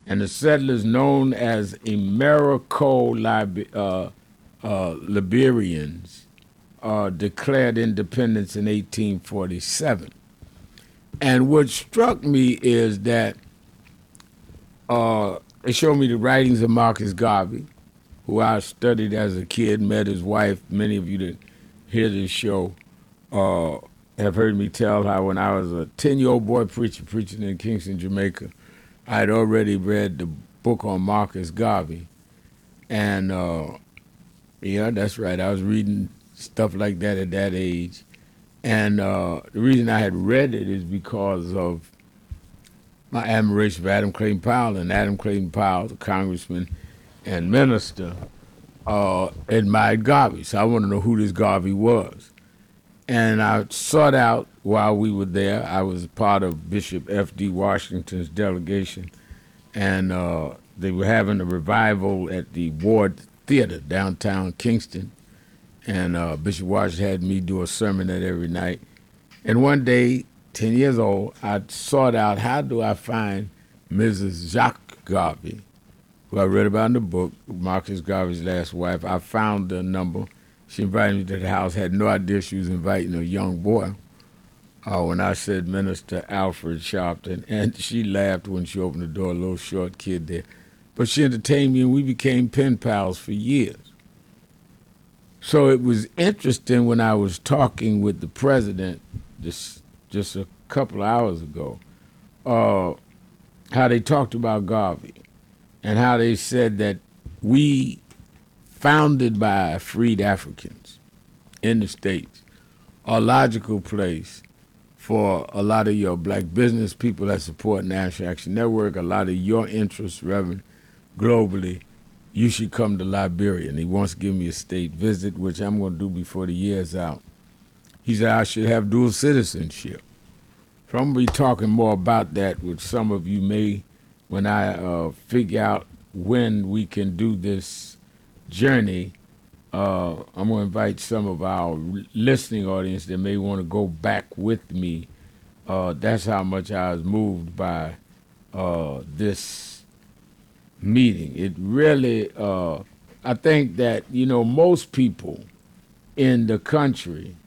and the settlers known as Liberians declared independence in 1847. And what struck me is that they showed me the writings of Marcus Garvey, who I studied as a kid, met his wife. Many of you that hear this show uh, have heard me tell how when I was a 10-year-old boy preaching in Kingston, Jamaica, I had already read the book on Marcus Garvey. And yeah, that's right. I was reading stuff like that at that age. And the reason I had read it is because of my admiration for Adam Clayton Powell. And Adam Clayton Powell, the congressman and minister, admired Garvey. So I wanted to know who this Garvey was. And I sought out while we were there. I was part of Bishop F.D. Washington's delegation. And they were having a revival at the Ward Theater downtown Kingston. And Bishop Washington had me do a sermon there every night. And one day, 10 years old, I sought out how do I find Mrs. Jacques Garvey, who I read about in the book, Marcus Garvey's last wife. I found the number. She invited me to the house, had no idea she was inviting a young boy. When I said Minister Alfred Sharpton, and she laughed when she opened the door, a little short kid there. But she entertained me, and we became pen pals for years. So it was interesting when I was talking with the president just a couple of hours ago, how they talked about Garvey and how they said that we, founded by freed Africans in the States, are a logical place for a lot of your black business people that support National Action Network, a lot of your interests, Reverend, globally. You should come to Liberia. And he wants to give me a state visit, which I'm going to do before the year's out. He said I should have dual citizenship. So I'm going to be talking more about that with some of you when I figure out when we can do this journey. I'm going to invite some of our listening audience that may want to go back with me. That's how much I was moved by this meeting. It really, I think that, most people in the country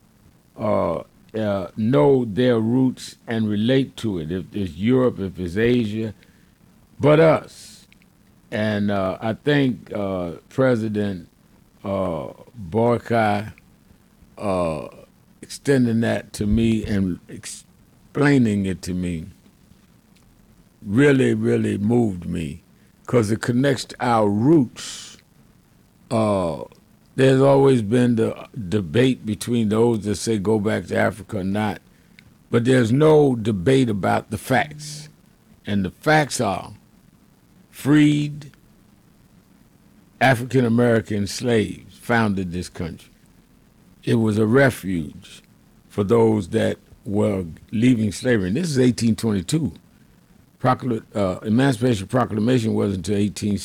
know their roots and relate to it. If it's Europe, if it's Asia, but us. And I think President Borkai extending that to me and explaining it to me really, really moved me, because it connects to our roots. There's always been the debate between those that say go back to Africa or not, but there's no debate about the facts. And the facts are freed African-American slaves founded this country. It was a refuge for those that were leaving slavery. And this is 1822. Emancipation Proclamation wasn't until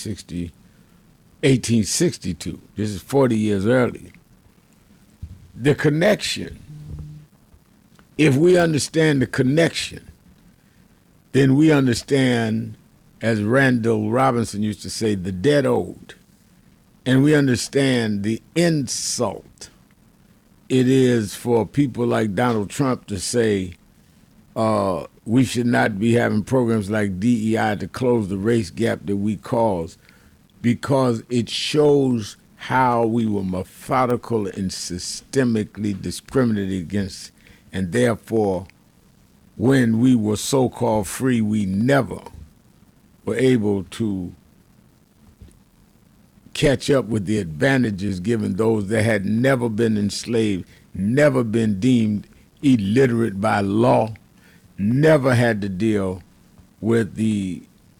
1862. This is 40 years early. The connection, if we understand the connection, then we understand, as Randall Robinson used to say, the dead ode. And we understand the insult it is for people like Donald Trump to say, we should not be having programs like DEI to close the race gap that we caused, because it shows how we were methodical and systemically discriminated against, and therefore, when we were so-called free, we never were able to catch up with the advantages given those that had never been enslaved, never been deemed illiterate by law, never had to deal with the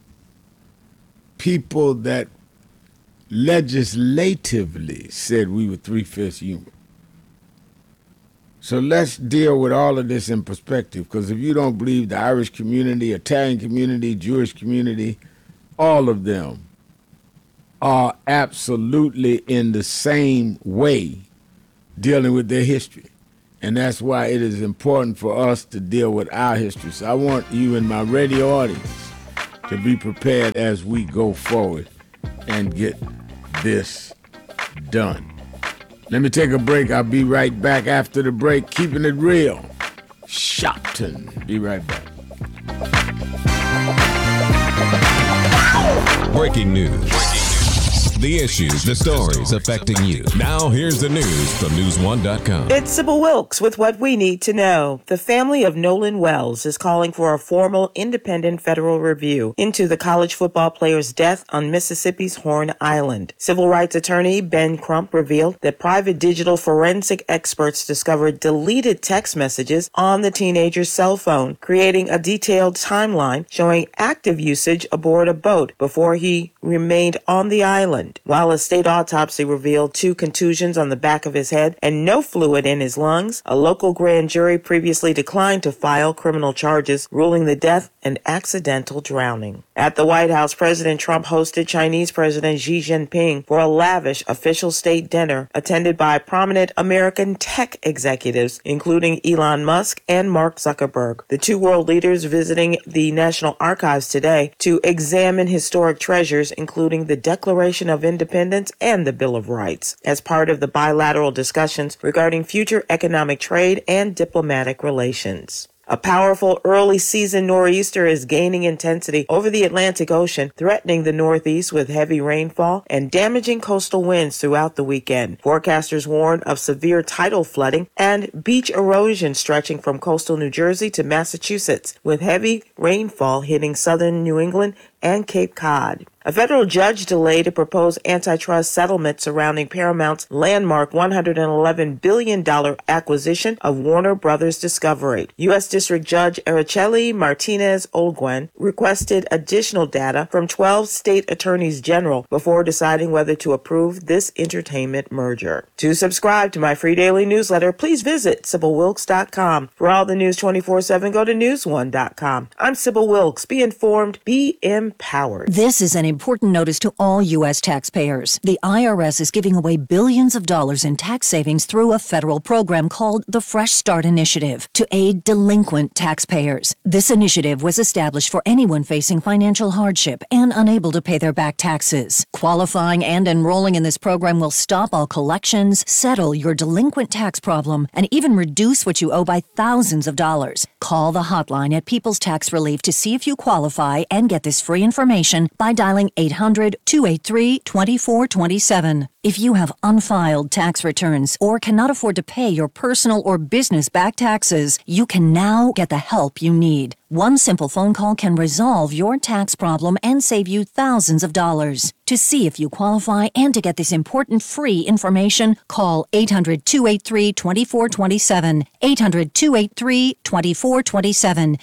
people that legislatively said we were 3/5 human. So let's deal with all of this in perspective, because if you don't believe the Irish community, Italian community, Jewish community, all of them are absolutely in the same way dealing with their history. And that's why it is important for us to deal with our history. So I want you in my radio audience to be prepared as we go forward and get this done. Let me take a break. I'll be right back after the break. Keeping it real. Shopton. Be right back. Breaking news. The issues, the stories affecting you. Now here's the news from News1.com. It's Sybil Wilkes with what we need to know. The family of Nolan Wells is calling for a formal independent federal review into the college football player's death on Mississippi's Horn Island. Civil rights attorney Ben Crump revealed that private digital forensic experts discovered deleted text messages on the teenager's cell phone, creating a detailed timeline showing active usage aboard a boat before he remained on the island. While a state autopsy revealed 2 contusions on the back of his head and no fluid in his lungs, a local grand jury previously declined to file criminal charges, ruling the death an accidental drowning. At the White House, President Trump hosted Chinese President Xi Jinping for a lavish official state dinner attended by prominent American tech executives, including Elon Musk and Mark Zuckerberg. The 2 world leaders visiting the National Archives today to examine historic treasures, including the Declaration of Independence and the Bill of Rights, as part of the bilateral discussions regarding future economic trade and diplomatic relations. A powerful early-season nor'easter is gaining intensity over the Atlantic Ocean, threatening the Northeast with heavy rainfall and damaging coastal winds throughout the weekend. Forecasters warn of severe tidal flooding and beach erosion stretching from coastal New Jersey to Massachusetts, with heavy rainfall hitting southern New England and Cape Cod. A federal judge delayed a proposed antitrust settlement surrounding Paramount's landmark $111 billion acquisition of Warner Brothers Discovery. U.S. District Judge Araceli Martinez-Olguin requested additional data from 12 state attorneys general before deciding whether to approve this entertainment merger. To subscribe to my free daily newsletter, please visit SybilWilkes.com. For all the news 24/7, go to News1.com. I'm Sybil Wilkes. Be informed, be empowered. This is an important notice to all U.S. taxpayers. The IRS is giving away billions of dollars in tax savings through a federal program called the Fresh Start Initiative to aid delinquent taxpayers. This initiative was established for anyone facing financial hardship and unable to pay their back taxes. Qualifying and enrolling in this program will stop all collections, settle your delinquent tax problem, and even reduce what you owe by thousands of dollars. Call the hotline at People's Tax Relief to see if you qualify and get this free information by dialing 800-283-2427. If you have unfiled tax returns or cannot afford to pay your personal or business back taxes, you can now get the help you need. One simple phone call can resolve your tax problem and save you thousands of dollars. To see if you qualify and to get this important free information, call 800-283-2427, 800-283-2427,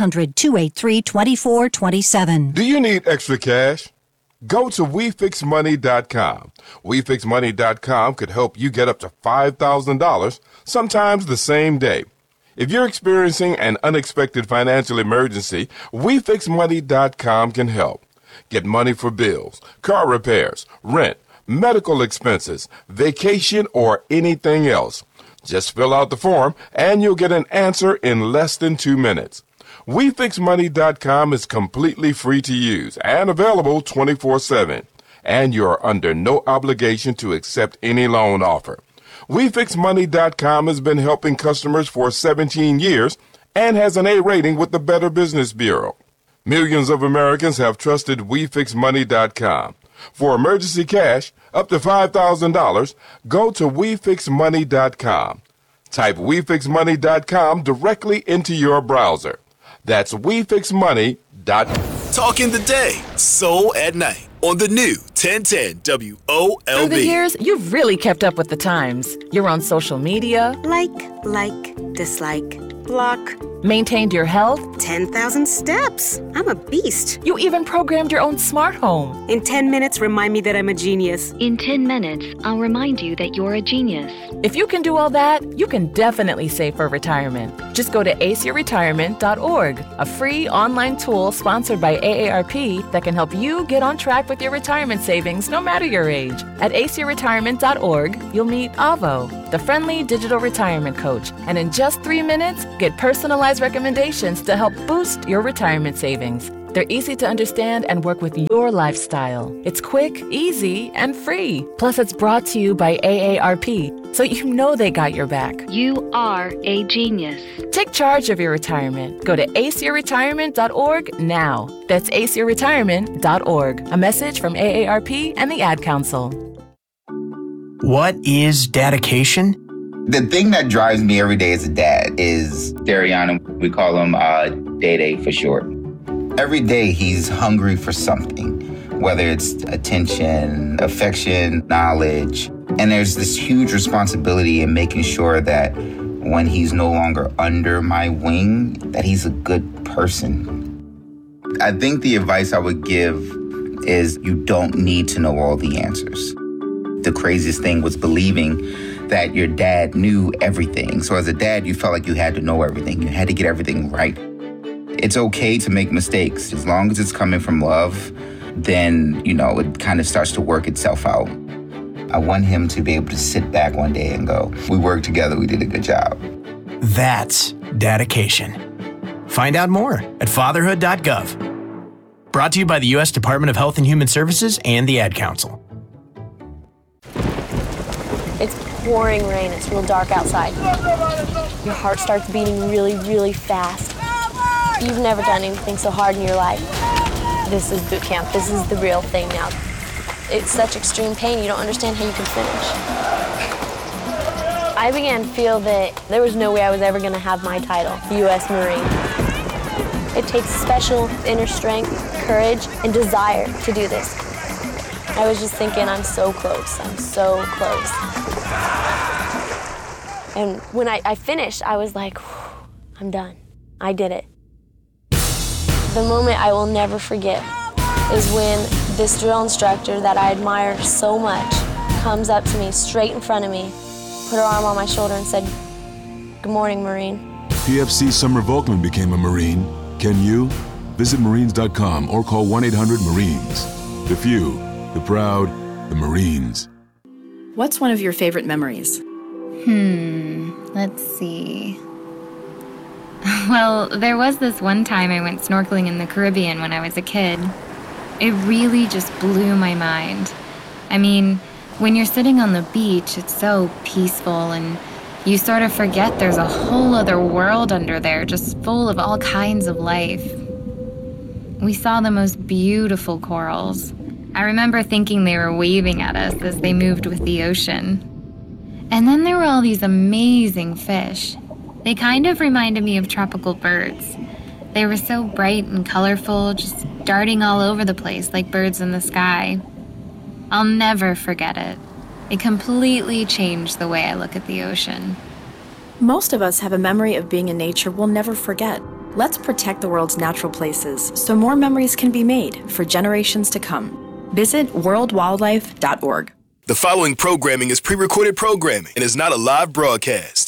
800-283-2427. Do you need extra cash? Go to WeFixMoney.com. WeFixMoney.com could help you get up to $5,000, sometimes the same day. If you're experiencing an unexpected financial emergency, WeFixMoney.com can help. Get money for bills, car repairs, rent, medical expenses, vacation, or anything else. Just fill out the form and you'll get an answer in less than 2 minutes. WeFixMoney.com is completely free to use and available 24/7. And you're under no obligation to accept any loan offer. WeFixMoney.com has been helping customers for 17 years and has an A rating with the Better Business Bureau. Millions of Americans have trusted WeFixMoney.com. For emergency cash, up to $5,000, go to WeFixMoney.com. Type WeFixMoney.com directly into your browser. That's WeFixMoney.com. Talking the day, soul at night on the new 1010 WOLB. Through the years, you've really kept up with the times. You're on social media. Like, dislike, block. Maintained your health. 10,000 steps. I'm a beast. You even programmed your own smart home. In 10 minutes, remind me that I'm a genius. In 10 minutes, I'll remind you that you're a genius. If you can do all that, you can definitely save for retirement. Just go to aceyourretirement.org, a free online tool sponsored by AARP that can help you get on track with your retirement savings no matter your age. At aceyourretirement.org, you'll meet Avo, the friendly digital retirement coach, and in just 3 minutes, get personalized recommendations to help boost your retirement savings. They're easy to understand and work with your lifestyle. It's quick, easy, and free. Plus, it's brought to you by AARP, so you know they got your back. You are a genius. Take charge of your retirement. Go to aceyourretirement.org now. That's aceyourretirement.org. A message from AARP and the Ad Council. What is dedication? The thing that drives me every day as a dad is Darian. We call him Day for short. Every day he's hungry for something, whether it's attention, affection, knowledge. And there's this huge responsibility in making sure that when he's no longer under my wing, that he's a good person. I think the advice I would give is you don't need to know all the answers. The craziest thing was believing that your dad knew everything. So as a dad, you felt like you had to know everything. You had to get everything right. It's okay to make mistakes. As long as it's coming from love, then, it kind of starts to work itself out. I want him to be able to sit back one day and go, we worked together, we did a good job. That's dedication. Find out more at fatherhood.gov. Brought to you by the U.S. Department of Health and Human Services and the Ad Council. It's pouring rain. It's real dark outside. Your heart starts beating really, really fast. You've never done anything so hard in your life. This is boot camp. This is the real thing now. It's such extreme pain, you don't understand how you can finish. I began to feel that there was no way I was ever going to have my title, U.S. Marine. It takes special inner strength, courage, and desire to do this. I was just thinking, I'm so close. I'm so close. And when I finished, I was like, I'm done. I did it. The moment I will never forget is when this drill instructor that I admire so much comes up to me straight in front of me, put her arm on my shoulder and said, "Good morning, Marine." PFC Summer Volkman became a Marine. Can you? Visit Marines.com or call 1-800-MARINES. The few, the proud, the Marines. What's one of your favorite memories? Let's see. Well, there was this one time I went snorkeling in the Caribbean when I was a kid. It really just blew my mind. I mean, when you're sitting on the beach, it's so peaceful and you sort of forget there's a whole other world under there just full of all kinds of life. We saw the most beautiful corals. I remember thinking they were waving at us as they moved with the ocean. And then there were all these amazing fish. They kind of reminded me of tropical birds. They were so bright and colorful, just darting all over the place like birds in the sky. I'll never forget it. It completely changed the way I look at the ocean. Most of us have a memory of being in nature we'll never forget. Let's protect the world's natural places so more memories can be made for generations to come. Visit worldwildlife.org. The following programming is pre-recorded programming and is not a live broadcast.